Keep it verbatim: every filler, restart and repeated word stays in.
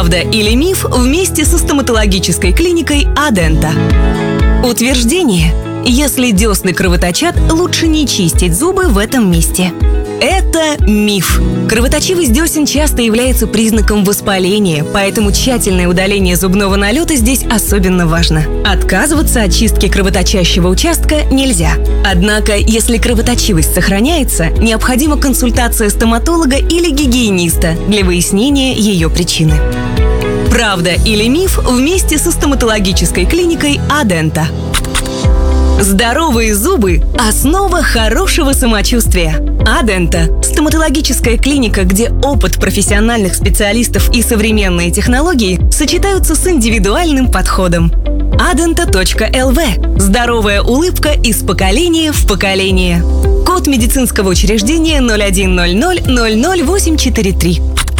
Правда или миф вместе со стоматологической клиникой Адента. Утверждение: если десны кровоточат, лучше не чистить зубы в этом месте. Это миф. Кровоточивость десен часто является признаком воспаления, поэтому тщательное удаление зубного налета здесь особенно важно. Отказываться от чистки кровоточащего участка нельзя. Однако, если кровоточивость сохраняется, необходима консультация стоматолога или гигиениста для выяснения ее причины. Правда или миф вместе со стоматологической клиникой Адента. Здоровые зубы – основа хорошего самочувствия. Адента – стоматологическая клиника, где опыт профессиональных специалистов и современные технологии сочетаются с индивидуальным подходом. адента точка эл ви – здоровая улыбка из поколения в поколение. Код медицинского учреждения ноль один ноль ноль ноль ноль восемь четыре три.